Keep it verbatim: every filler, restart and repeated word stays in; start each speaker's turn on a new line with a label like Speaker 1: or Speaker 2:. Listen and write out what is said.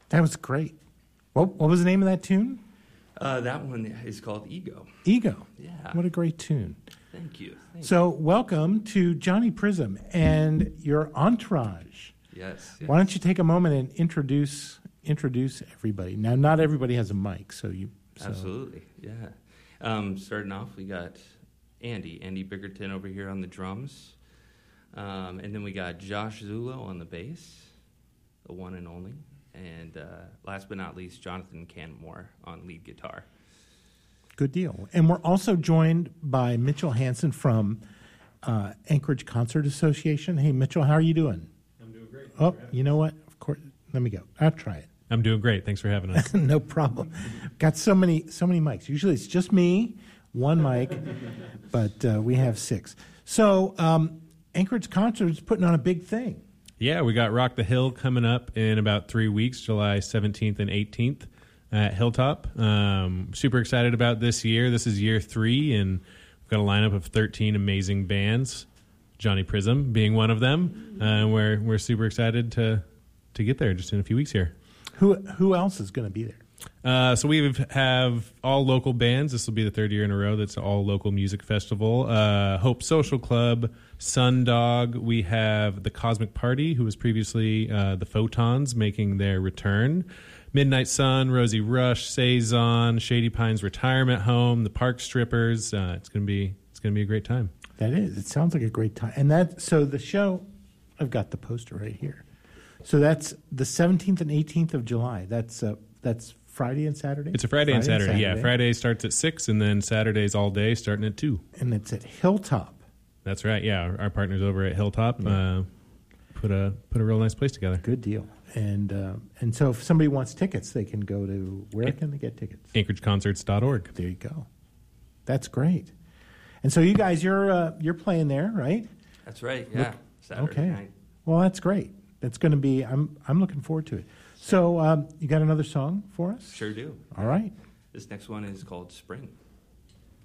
Speaker 1: That was great. What, what was the name of that tune?
Speaker 2: Uh, that one is called Ego.
Speaker 1: Ego.
Speaker 2: Yeah.
Speaker 1: What a great tune.
Speaker 2: Thank you. Thank
Speaker 1: So,
Speaker 2: you.
Speaker 1: welcome to Johnny Prism and your entourage.
Speaker 2: Yes, yes.
Speaker 1: Why don't you take a moment and introduce introduce everybody? Now, not everybody has a mic, so you. So.
Speaker 2: Absolutely, yeah. Um, starting off, we got Andy, Andy Bickerton over here on the drums. Um, and then we got Josh Zulo on the bass, the one and only. And uh, last but not least, Jonathan Canmore on lead guitar.
Speaker 1: Good deal. And we're also joined by Mitchell Hansen from uh, Anchorage Concert Association. Hey, Mitchell, how are you doing?
Speaker 3: I'm doing great.
Speaker 1: Oh, you know what? Of course. Let me go. I'll try it.
Speaker 3: I'm doing great. Thanks for having us.
Speaker 1: No problem. Got so many so many mics. Usually it's just me, one mic, but uh, we have six. So um, Anchorage Concert is putting on a big thing.
Speaker 3: Yeah, we got Rock the Hill coming up in about three weeks, July seventeenth and eighteenth at Hilltop. Um, super excited about this year. This is year three, and we've got a lineup of thirteen amazing bands, Johnny Prism being one of them. Uh, we're we're super excited to to get there just in a few weeks here.
Speaker 1: Who who else is going to be there?
Speaker 3: Uh, so we have all local bands. This will be the third year in a row that's all local music festival. Uh, Hope Social Club, Sundog. We have the Cosmic Party, who was previously uh, the Photons, making their return. Midnight Sun, Rosie Rush, Saison, Shady Pines Retirement Home, the Park Strippers. Uh, it's gonna be it's gonna be a great time.
Speaker 1: That is. It sounds like a great time. And that so the show. I've got the poster right here. So that's the seventeenth and eighteenth of July. That's uh, that's Friday and Saturday?
Speaker 3: It's a Friday, Friday and, Saturday. and Saturday. Yeah, Friday starts at six, and then Saturday's all day starting at two.
Speaker 1: And it's at Hilltop.
Speaker 3: That's right. Yeah, our, our partners over at Hilltop yeah. uh, put a put a real nice place together.
Speaker 1: Good deal. And uh, and so if somebody wants tickets, they can go to, where yeah. can they get tickets?
Speaker 3: Anchorage Concerts dot org.
Speaker 1: There you go. That's great. And so you guys, you're uh, you're playing there, right?
Speaker 2: That's right. Yeah.
Speaker 1: Look,
Speaker 2: Saturday
Speaker 1: okay.
Speaker 2: night.
Speaker 1: Well, that's great. That's going to be. I'm I'm looking forward to it. So um, you got another song for us?
Speaker 2: Sure do.
Speaker 1: All right.
Speaker 2: This next one is called Spring.